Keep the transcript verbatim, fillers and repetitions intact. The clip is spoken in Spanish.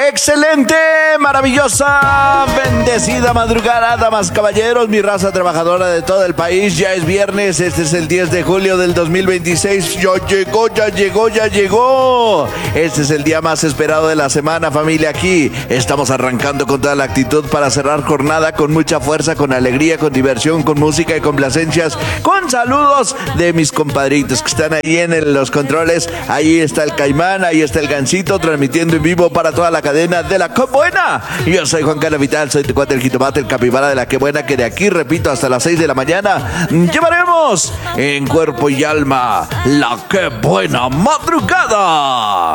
Excelente, maravillosa, bendecida madrugada, damas, caballeros, mi raza trabajadora de todo el país. Ya es viernes, este es el diez de julio del dos mil veintiséis. Ya llegó, ya llegó, ya llegó. Este es el día más esperado de la semana, familia. Aquí estamos arrancando con toda la actitud para cerrar jornada con mucha fuerza, con alegría, con diversión, con música y complacencias, con saludos de mis compadritos que están ahí en el- los controles. Ahí está el Caimán, ahí está el Gancito, transmitiendo en vivo para toda la cadena de la Que Buena. Yo soy Juan Carlos Vital, soy tu cuate el jitomate, el capibara de la Que Buena, que de aquí, repito, hasta las seis de la mañana llevaremos en cuerpo y alma la Que Buena madrugada.